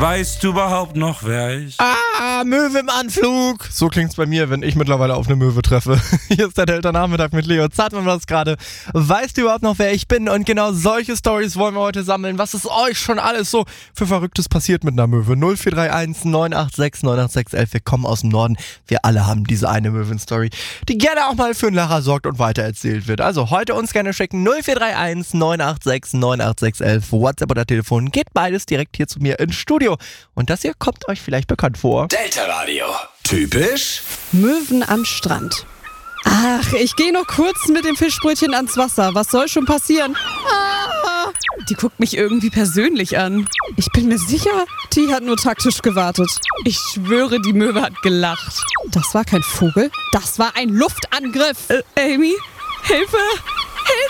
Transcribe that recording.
Weißt du überhaupt noch, wer ich? Möwe im Anflug. So klingt's bei mir, wenn ich mittlerweile auf eine Möwe treffe. Hier ist der Delta-Nachmittag mit Leo Zartmann, was gerade. Weißt du überhaupt noch, wer ich bin? Und genau solche Stories wollen wir heute sammeln. Was ist euch schon alles so für Verrücktes passiert mit einer Möwe? 0431 986 98611. Wir kommen aus dem Norden. Wir alle haben diese eine Möwen-Story, die gerne auch mal für einen Lacher sorgt und weitererzählt wird. Also heute uns gerne schicken. 0431 986 98611. WhatsApp oder Telefon. Geht beides direkt hier zu mir ins Studio. Und das hier kommt euch vielleicht bekannt vor. Delta Radio. Typisch Möwen am Strand. Ach, ich gehe noch kurz mit dem Fischbrötchen ans Wasser. Was soll schon passieren? Die guckt mich irgendwie persönlich an. Ich bin mir sicher, die hat nur taktisch gewartet. Ich schwöre, die Möwe hat gelacht. Das war kein Vogel, das war ein Luftangriff. Amy, Hilfe!